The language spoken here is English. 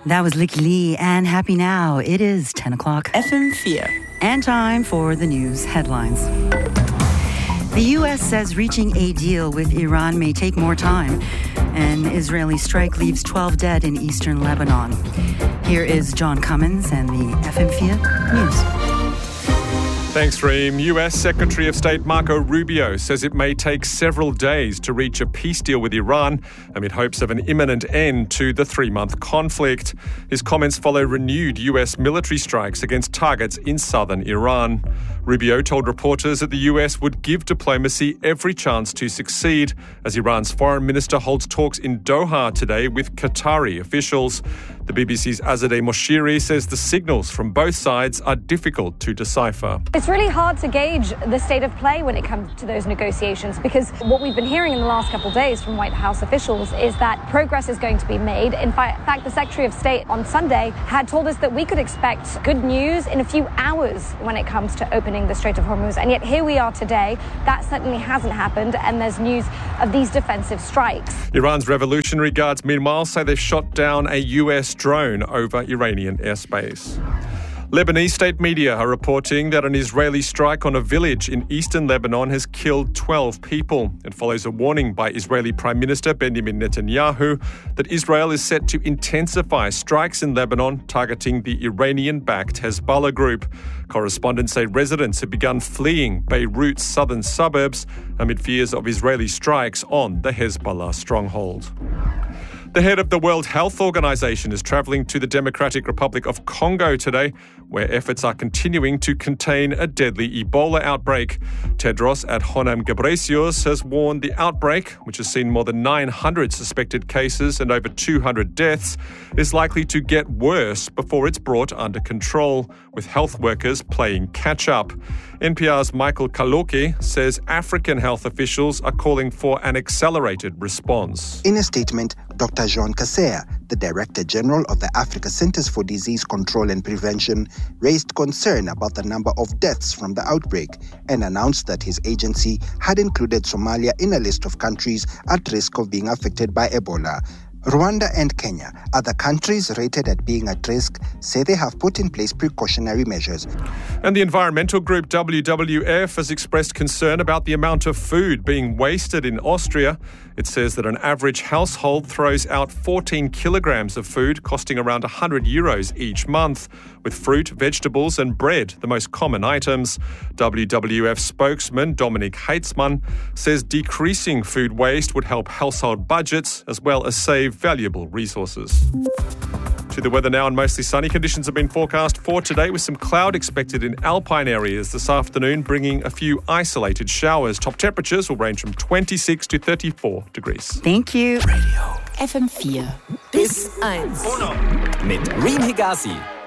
That was Licky Lee and Happy Now. It is 10 o'clock. FM4. And time for the news headlines. The U.S. says reaching a deal with Iran may take more time. An Israeli strike leaves 12 dead in eastern Lebanon. Here is John Cummins and the FM4 News. Thanks, Reem. U.S. Secretary of State Marco Rubio says it may take several days to reach a peace deal with Iran amid hopes of an imminent end to the 3-month conflict. His comments follow renewed U.S. military strikes against targets in southern Iran. Rubio told reporters that the U.S. would give diplomacy every chance to succeed as Iran's foreign minister holds talks in Doha today with Qatari officials. The BBC's Azadeh Moshiri says the signals from both sides are difficult to decipher. It's really hard to gauge the state of play when it comes to those negotiations because what we've been hearing in the last couple of days from White House officials is that progress is going to be made. In fact, the Secretary of State on Sunday had told us that we could expect good news in a few hours when it comes to opening the Strait of Hormuz. And yet here we are today. That certainly hasn't happened. And there's news of these defensive strikes. Iran's Revolutionary Guards, meanwhile, say they've shot down a U.S. drone over Iranian airspace. Lebanese state media are reporting that an Israeli strike on a village in eastern Lebanon has killed 12 people. It follows a warning by Israeli Prime Minister Benjamin Netanyahu that Israel is set to intensify strikes in Lebanon targeting the Iranian-backed Hezbollah group. Correspondents say residents have begun fleeing Beirut's southern suburbs amid fears of Israeli strikes on the Hezbollah stronghold. The head of the World Health Organization is traveling to the Democratic Republic of Congo today, where efforts are continuing to contain a deadly Ebola outbreak. Tedros Adhanom Ghebreyesus has warned the outbreak, which has seen more than 900 suspected cases and over 200 deaths, is likely to get worse before it's brought under control, with health workers playing catch-up. NPR's Michael Kaloke says African health officials are calling for an accelerated response. In a statement, Dr. Jean Kaseya, the Director General of the Africa Centers for Disease Control and Prevention, raised concern about the number of deaths from the outbreak and announced that his agency had included Somalia in a list of countries at risk of being affected by Ebola. Rwanda and Kenya, other countries rated at being at risk, say they have put in place precautionary measures. And the environmental group WWF has expressed concern about the amount of food being wasted in Austria. It says that an average household throws out 14 kilograms of food, costing around €100 each month, with fruit, vegetables and bread the most common items. WWF spokesman Dominik Heitzmann says decreasing food waste would help household budgets as well as save valuable resources. To the weather now, and mostly sunny conditions have been forecast for today, with some cloud expected in alpine areas this afternoon, bringing a few isolated showers. Top temperatures will range from 26 to 34 degrees. Thank you. FM4 bis 1 mit Reem Higazi.